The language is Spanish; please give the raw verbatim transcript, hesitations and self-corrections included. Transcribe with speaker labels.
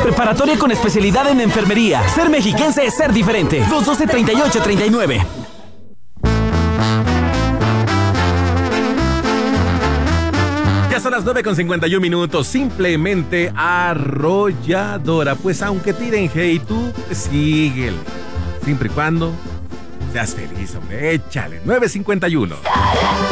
Speaker 1: Preparatoria con especialidad en enfermería. Ser mexiquense es ser diferente. dos doce, treinta y ocho, treinta y nueve.
Speaker 2: Ya son las nueve con cincuenta y un minutos. Simplemente arrolladora. Pues aunque tiren hate, tú síguele. Siempre y cuando seas feliz, hombre. Échale. nueve cincuenta y uno.